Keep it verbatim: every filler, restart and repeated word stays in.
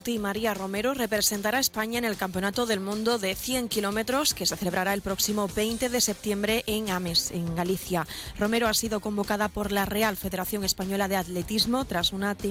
Y María Romero representará a España en el Campeonato del Mundo de cien kilómetros que se celebrará el próximo veinte de septiembre en Ames, en Galicia. Romero ha sido convocada por la Real Federación Española de Atletismo tras una